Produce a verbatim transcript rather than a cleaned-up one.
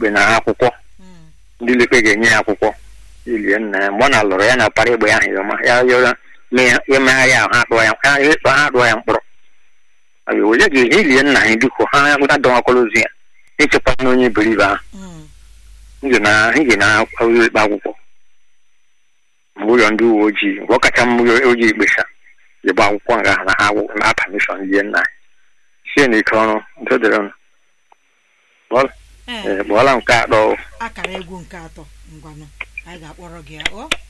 ikpe na akwụkwọ ndị lekwe ga-enye ya akwụkwọ ilie nna ya mgbe ọ na-alụrụ ya na para egbe ya ahụ ọma ya yọrọ emegharị ahụ ha kpụọ ya ha kpụọ ya mkpọrọ onye ga-eji ilie nna ha dịkwa ha gụta dọwakwara ozu ya ịchekwa na onye beribe ahụ nje na ikpe akwụkwọ mgbe ụlọ ndị uwe ojii mgbe ọ kacha mma ojii ikpesa ịgba akwụkwọ nga na ha na permission lie nna ya sie na ike ọrụ ntụdịrị ọnụ gbọọla nke atọ akara egwu nke atọ ngwanụ anyị ga-akpọrọ gị ya ọ